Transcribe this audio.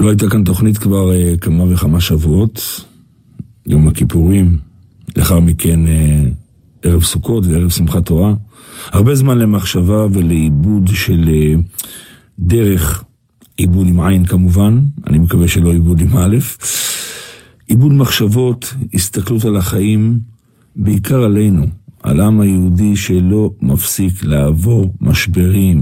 לא הייתה כאן תוכנית כבר כמה וכמה שבועות, יום הכיפורים, לאחר מכן ערב סוכות וערב שמחת תורה. הרבה זמן למחשבה ולעיבוד של דרך, עיבוד עם עין כמובן, אני מקווה שלא עיבוד עם א', עיבוד מחשבות, הסתכלות על החיים, בעיקר עלינו, על העם היהודי שלא מפסיק לעבור משברים,